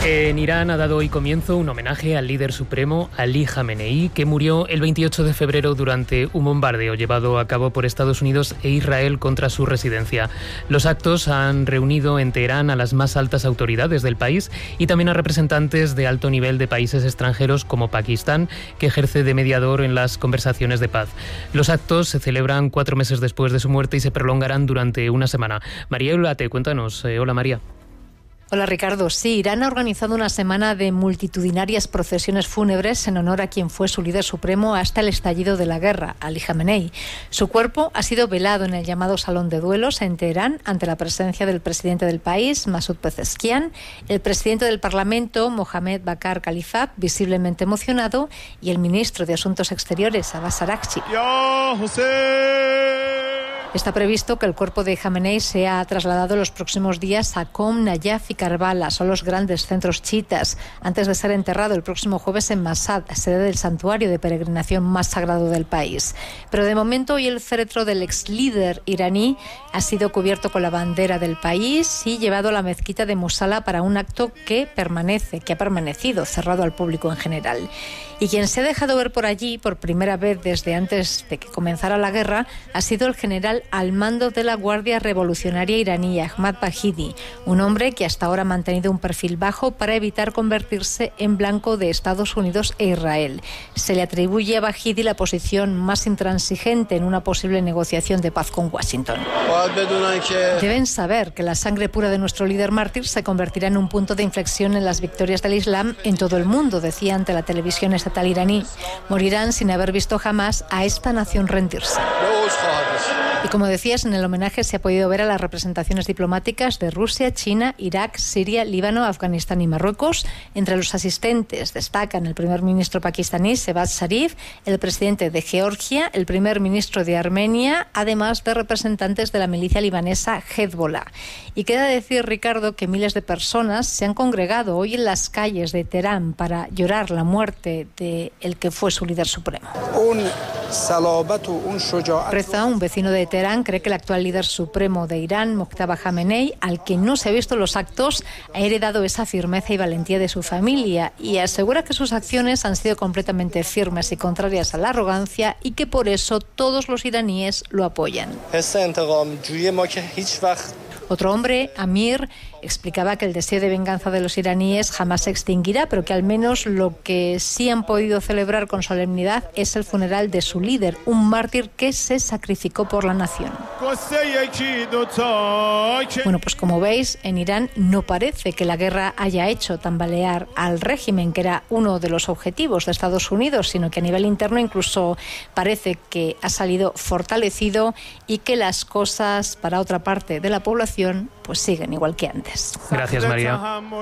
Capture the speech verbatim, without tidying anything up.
En Irán ha dado hoy comienzo un homenaje al líder supremo Ali Jamenei, que murió el veintiocho de febrero durante un bombardeo llevado a cabo por Estados Unidos e Israel contra su residencia. Los actos han reunido en Teherán a las más altas autoridades del país y también a representantes de alto nivel de países extranjeros como Pakistán, que ejerce de mediador en las conversaciones de paz. Los actos se celebran cuatro meses después de su muerte y se prolongarán durante una semana. María Eulate, cuéntanos. Eh, hola María. Hola Ricardo, sí, Irán ha organizado una semana de multitudinarias procesiones fúnebres en honor a quien fue su líder supremo hasta el estallido de la guerra, Ali Jamenei. Su cuerpo ha sido velado en el llamado Salón de Duelos en Teherán ante la presencia del presidente del país, Masoud Pezeshkian, el presidente del Parlamento, Mohamed Bakar Khalifat, visiblemente emocionado, y el ministro de Asuntos Exteriores, Abbas Araghchi. Está previsto que el cuerpo de Jamenei sea trasladado los próximos días a Qom, Nayaf y Karbala, son los grandes centros chiitas, antes de ser enterrado el próximo jueves en Mashhad, sede del santuario de peregrinación más sagrado del país. Pero de momento hoy el féretro del ex líder iraní ha sido cubierto con la bandera del país y llevado a la mezquita de Musala para un acto que permanece, que ha permanecido cerrado al público en general. Y quien se ha dejado ver por allí por primera vez desde antes de que comenzara la guerra ha sido el general al mando de la Guardia Revolucionaria iraní, Ahmad Vahidi, un hombre que hasta ahora ha mantenido un perfil bajo para evitar convertirse en blanco de Estados Unidos e Israel. Se le atribuye a Vahidi la posición más intransigente en una posible negociación de paz con Washington. Deben saber que la sangre pura de nuestro líder mártir se convertirá en un punto de inflexión en las victorias del Islam en todo el mundo, decía ante la televisión estatal iraní. Morirán sin haber visto jamás a esta nación rendirse. Y como decías, en el homenaje se ha podido ver a las representaciones diplomáticas de Rusia, China, Irak, Siria, Líbano, Afganistán y Marruecos. Entre los asistentes destacan el primer ministro pakistaní, Shehbaz Sharif, el presidente de Georgia, el primer ministro de Armenia, además de representantes de la milicia libanesa Hezbollah. Y queda decir, Ricardo, que miles de personas se han congregado hoy en las calles de Teherán para llorar la muerte de el que fue su líder supremo. Reza, un vecino de Teherán, cree que el actual líder supremo de Irán, Mojtaba Jamenei, al que no se ha visto los actos, ha heredado esa firmeza y valentía de su familia y asegura que sus acciones han sido completamente firmes y contrarias a la arrogancia y que por eso todos los iraníes lo apoyan. Otro hombre, Amir, explicaba que el deseo de venganza de los iraníes jamás se extinguirá, pero que al menos lo que sí han podido celebrar con solemnidad es el funeral de su líder, un mártir que se sacrificó por la nación. Bueno, pues como veis, en Irán no parece que la guerra haya hecho tambalear al régimen, que era uno de los objetivos de Estados Unidos, sino que a nivel interno incluso parece que ha salido fortalecido y que las cosas para otra parte de la población pues siguen igual que antes. Gracias, María.